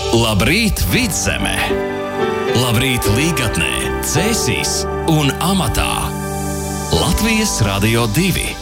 Labrīt, Vidzeme! Labrīt, Līgatnē, Cēsīs un amatā! Latvijas Radio 2.